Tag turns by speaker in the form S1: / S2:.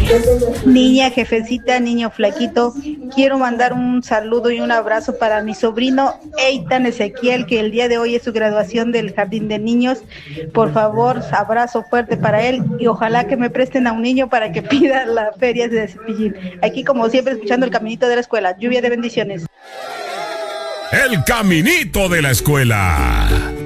S1: Niña jefecita, niño flaquito, quiero mandar un saludo y un abrazo para mi sobrino Eitan Ezequiel, que el día de hoy es su graduación del jardín de niños. Por favor, abrazo fuerte para él y ojalá que me presten a un niño para que pida la feria de Cepillín. Aquí como siempre escuchando el caminito de la escuela. Lluvia de bendiciones.
S2: El caminito de la escuela.